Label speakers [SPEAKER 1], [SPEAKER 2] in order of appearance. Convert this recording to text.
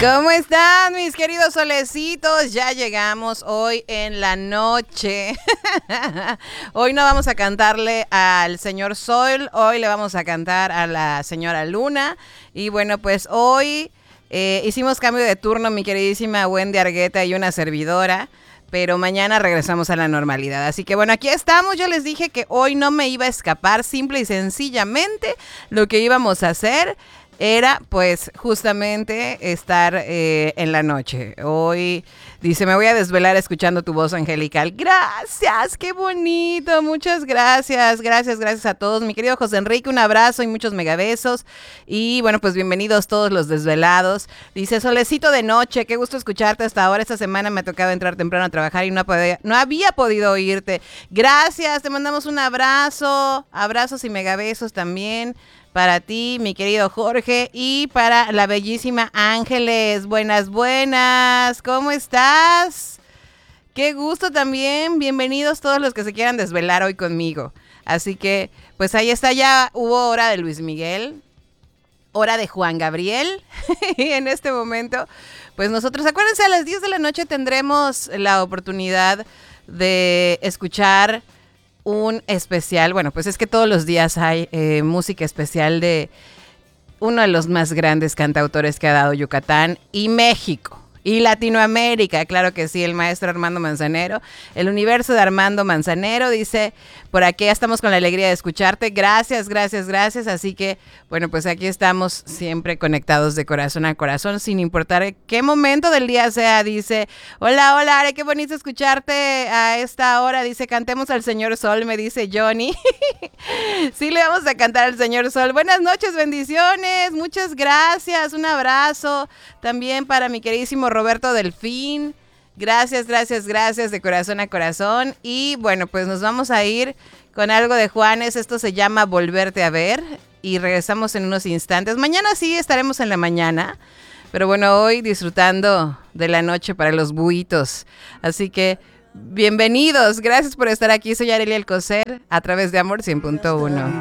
[SPEAKER 1] ¿Cómo están mis queridos solecitos? Ya llegamos hoy en la noche. Hoy no vamos a cantarle al señor Sol, hoy le vamos a cantar a la señora Luna. Y bueno, pues hoy hicimos cambio de turno, mi queridísima Wendy Argueta y una servidora. Pero mañana regresamos a la normalidad. Así que bueno, aquí estamos. Yo les dije que hoy no me iba a escapar. Simple y sencillamente lo que íbamos a hacer era pues justamente estar en la noche. Hoy dice, me voy a desvelar escuchando tu voz angelical. Gracias, qué bonito, muchas gracias. Gracias a todos. Mi querido José Enrique, un abrazo y muchos megabesos. Y bueno, pues bienvenidos todos los desvelados. Dice, solecito de noche, qué gusto escucharte hasta ahora. Esta semana me ha tocado entrar temprano a trabajar y no había podido oírte. Gracias, te mandamos un abrazo. Abrazos y megabesos también. Para ti, mi querido Jorge, y para la bellísima Ángeles. Buenas, ¿cómo estás? Qué gusto también. Bienvenidos todos los que se quieran desvelar hoy conmigo. Así que, pues ahí está, ya hubo hora de Luis Miguel, hora de Juan Gabriel. Y en este momento, pues nosotros, acuérdense, a las 10 de la noche tendremos la oportunidad de escuchar un especial. Bueno, pues es que todos los días hay música especial de uno de los más grandes cantautores que ha dado Yucatán y México y Latinoamérica, claro que sí, el maestro Armando Manzanero, el universo de Armando Manzanero. Dice, por aquí estamos con la alegría de escucharte, gracias, así que, bueno, pues aquí estamos siempre conectados de corazón a corazón, sin importar qué momento del día sea. Dice, hola, Are, qué bonito escucharte a esta hora. Dice, cantemos al señor Sol, me dice Johnny. Sí, le vamos a cantar al señor Sol. Buenas noches, bendiciones, muchas gracias, un abrazo también para mi queridísimo Roberto Delfín. Gracias de corazón a corazón. Y bueno, pues nos vamos a ir con algo de Juanes. Esto se llama Volverte a Ver. Y regresamos en unos instantes. Mañana sí estaremos en la mañana. Pero bueno, hoy disfrutando de la noche para los buitos. Así que bienvenidos. Gracias por estar aquí. Soy Arelia Alcocer a través de Amor 100.1.